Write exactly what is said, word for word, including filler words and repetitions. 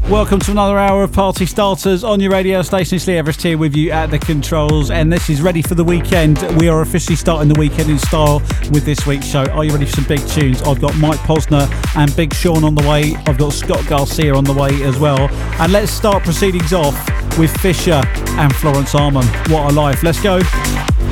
Welcome to another hour of Party Starters on your radio station. It's Lee Everest here with you at the controls, and this is ready for the weekend. We are officially starting the weekend in style with this week's show. Are you ready for some big tunes? I've got Mike Posner and Big Sean on the way. I've got Scott Garcia on the way as well. And let's start proceedings off with Fisher and Florence Armon. What a life. Let's go.